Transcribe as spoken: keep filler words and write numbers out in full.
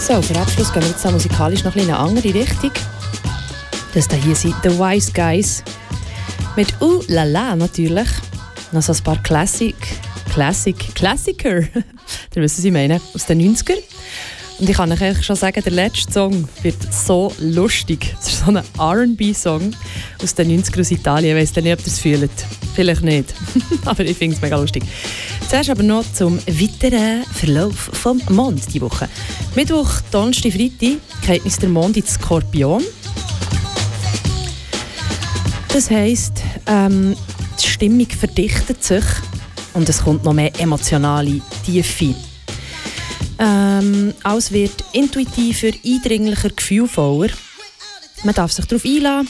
So, für Abschluss gehen wir jetzt musikalisch noch ein bisschen in eine andere Richtung. Das hier sind The Wise Guys. Mit Uh La La natürlich. Noch so ein paar Classic, Classic, Klassiker. Ihr wisst, was ich meine. Aus den neunziger. Und ich kann euch eigentlich schon sagen, der letzte Song wird so lustig. Es ist so ein R and B-Song aus den neunziger aus Italien. Ich weiss nicht, ob ihr es fühlt. Vielleicht nicht. Aber ich finde es mega lustig. Zuerst aber noch zum weiteren Verlauf vom Mond diese Woche. Mittwoch, Donnerstag, Freitag geht uns der Mond ins Skorpion. Das heisst, ähm, die Stimmung verdichtet sich und es kommt noch mehr emotionale Tiefe. Ähm, alles wird intuitiver, eindringlicher, gefühlvoller. Man darf sich darauf einlassen